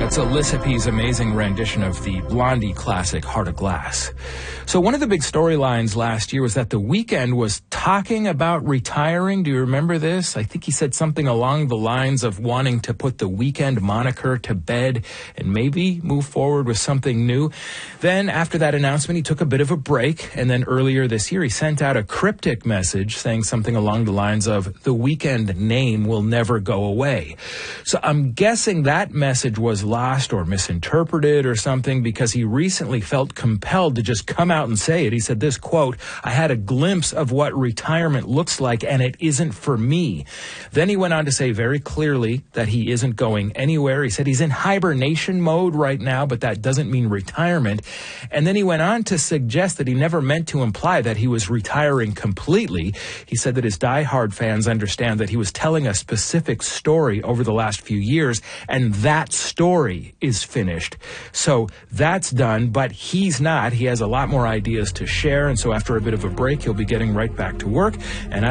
That's Alyssa P's amazing rendition of the Blondie classic, Heart of Glass. So one of the big storylines last year was that The Weeknd was talking about retiring. Do you remember this? I think he said something along the lines of wanting to put the Weeknd moniker to bed and maybe move forward with something new. Then after that announcement, he took a bit of a break. And then earlier this year, he sent out a cryptic message saying something along the lines of, the Weeknd name will never go away. So I'm guessing that message was lost or misinterpreted or something, because he recently felt compelled to just come out and say it. He said this, quote, "I had a glimpse of what retirement looks like, and it isn't for me." Then he went on to say very clearly that he isn't going anywhere. He said he's in hibernation mode right now, but that doesn't mean retirement. And then he went on to suggest that he never meant to imply that he was retiring completely. He said that his diehard fans understand that he was telling a specific story over the last few years, and that story is finished. So that's done, but he's not. He has a lot more ideas to share, and so after a bit of a break, he'll be getting right back to work. And